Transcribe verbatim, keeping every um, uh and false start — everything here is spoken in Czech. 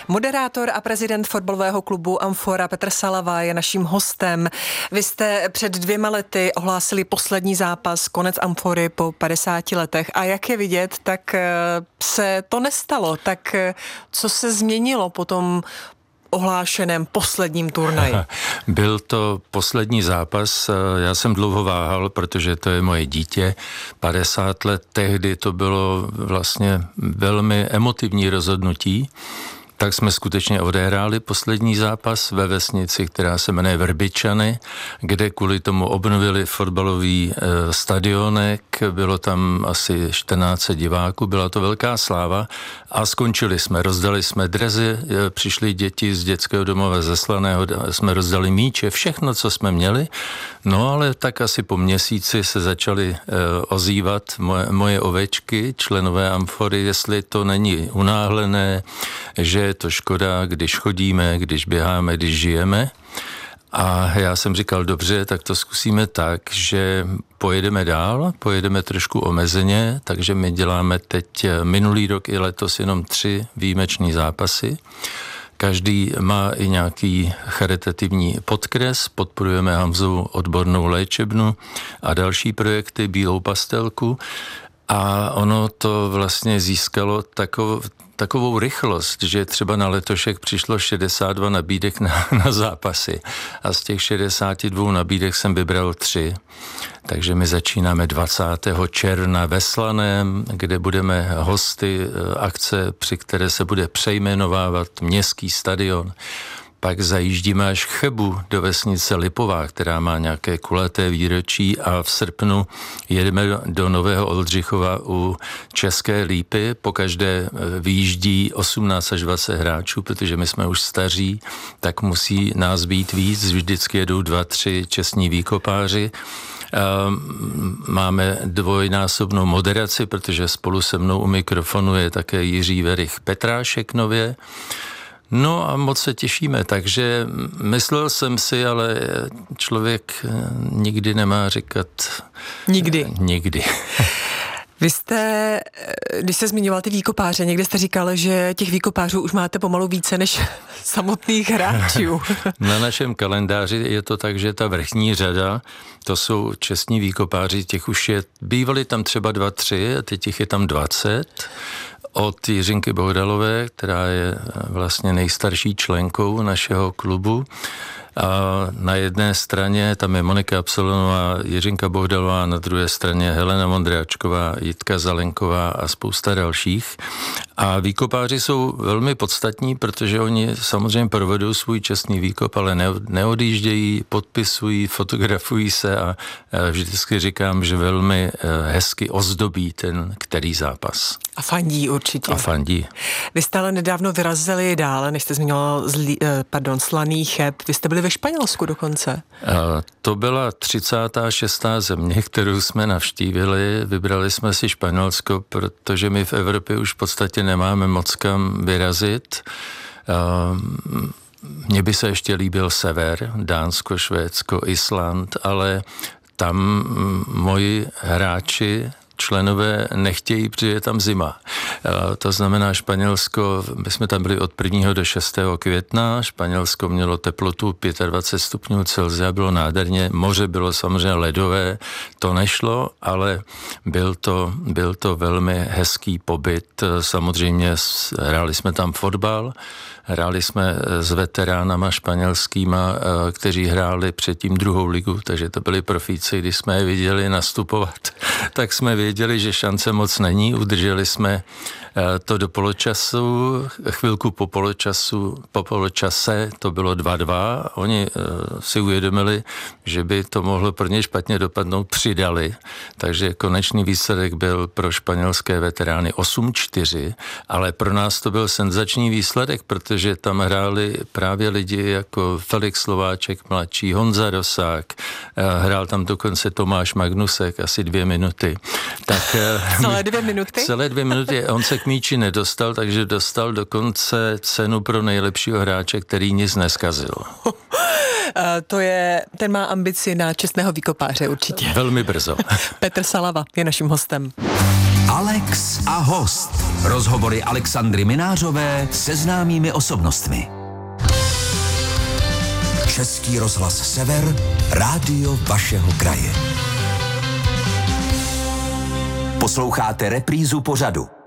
Moderátor a prezident fotbalového klubu Amfora Petr Salava je naším hostem. Vy jste před dvěma lety ohlásili poslední zápas, konec Amfory po padesáti letech. A jak je vidět, tak se to nestalo. Tak co se změnilo po tom ohlášeném posledním turnaji? Byl to poslední zápas, já jsem dlouho váhal, protože to je moje dítě, padesát let, tehdy to bylo vlastně velmi emotivní rozhodnutí, tak jsme skutečně odehráli poslední zápas ve vesnici, která se jmenuje Vrbičany, kde kvůli tomu obnovili fotbalový e, stadionek, bylo tam asi čtrnáct set diváků, byla to velká sláva a skončili jsme, rozdali jsme drezy, e, přišli děti z dětského domova ze Slaného, jsme rozdali míče, všechno, co jsme měli, no ale tak asi po měsíci se začaly e, ozývat moje, moje ovečky, členové Amfory, jestli to není unáhlené, že je to škoda, když chodíme, když běháme, když žijeme. A já jsem říkal, dobře, tak to zkusíme tak, že pojedeme dál, pojedeme trošku omezeně, takže my děláme teď minulý rok i letos jenom tři výjimečný zápasy. Každý má i nějaký charitativní podkres, podporujeme Hamzovu odbornou léčebnu a další projekty, Bílou pastelku. A ono to vlastně získalo takovou, takovou rychlost, že třeba na letošek přišlo šedesát dva nabídek na, na zápasy a z těch šedesáti dvou nabídek jsem vybral tři. Takže my začínáme dvacátého června ve Slaném, kde budeme hosty akce, při které se bude přejmenovávat městský stadion. Pak zajíždíme až Chebu do vesnice Lipová, která má nějaké kulaté výročí a v srpnu jedeme do Nového Oldřichova u České Lípy. Pokaždé vyjíždí osmnáct až dvacet hráčů, protože my jsme už staří, tak musí nás být víc. Vždycky jedou dva, tři čestní výkopáři. Máme dvojnásobnou moderaci, protože spolu se mnou u mikrofonu je také Jiří Verich Petrášek nově. No a moc se těšíme, takže myslel jsem si, ale člověk nikdy nemá říkat... Nikdy. Nikdy. Vy jste, když jste zmiňoval ty výkopáře, někde jste říkal, že těch výkopářů už máte pomalu více než samotných hráčů. Na našem kalendáři je to tak, že ta vrchní řada, to jsou čestní výkopáři, těch už je, bývali tam třeba dva, tři, a teď těch je tam dvacet. Od Jiřinky Bohdalové, která je vlastně nejstarší členkou našeho klubu. A na jedné straně tam je Monika Absolonová, Jiřinka Bohdalová, na druhé straně Helena Mondráčková, Jitka Zalenková a spousta dalších. A výkopáři jsou velmi podstatní, protože oni samozřejmě provedou svůj čestný výkop, ale neodjíždějí, podpisují, fotografují se a vždycky říkám, že velmi hezky ozdobí ten který zápas. A fandí určitě. A fandí. Vy jste ale nedávno vyrazili dále, než jste zmiňoval zlí, pardon, Slaný Cheb. Vy jste byli ve Španělsku dokonce. A to byla třicátá šestá země, kterou jsme navštívili. Vybrali jsme si Španělsko, protože my v Evropě už v podstatě nemáme moc kam vyrazit. Mně by se ještě líbil sever, Dánsko, Švédsko, Island, ale tam moji hráči, členové nechtějí, protože je tam zima. To znamená Španělsko, my jsme tam byli od prvního do šestého května, Španělsko mělo teplotu dvacet pět stupňů Celsia, bylo nádherně, moře bylo samozřejmě ledové, to nešlo, ale byl to, byl to velmi hezký pobyt. Samozřejmě hráli jsme tam fotbal, hráli jsme s veteránama španělskýma, kteří hráli předtím druhou ligu, takže to byli profíci, když jsme je viděli nastupovat, tak jsme věděli, že šance moc není, udrželi jsme to do poločasu, chvilku po poločasu, po poločase to bylo dva dva, oni si uvědomili, že by to mohlo pro ně špatně dopadnout, přidali, takže konečný výsledek byl pro španělské veterány osm čtyři, ale pro nás to byl senzační výsledek, protože tam hráli právě lidi jako Felix Slováček mladší, Honza Rosák, hrál tam dokonce Tomáš Magnusek asi dvě minuty. Tak, celé dvě minuty? Celé dvě minuty, on se k míči nedostal, takže dostal dokonce cenu pro nejlepšího hráče, který nic neskazil. To je, ten má ambici na čestného výkopáře určitě. Velmi brzo. Petr Salava je naším hostem. Alex a host. Rozhovory Alexandry Minářové se známými osobnostmi. Český rozhlas Sever, rádio vašeho kraje. Posloucháte reprízu pořadu.